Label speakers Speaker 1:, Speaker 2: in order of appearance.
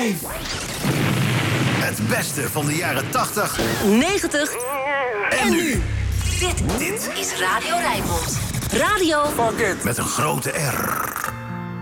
Speaker 1: Het beste van de jaren 80,
Speaker 2: 90
Speaker 1: en nu.
Speaker 2: Dit is Radio Rijnmond. Radio
Speaker 1: Met een grote R.